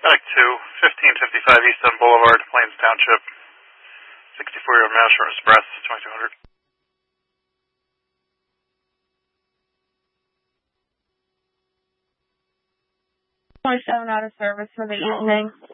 Medic 2, 1555 East End Boulevard, Plains Township. 64-year-old male, shortness of breath, 2200. 27 out of service for the evening.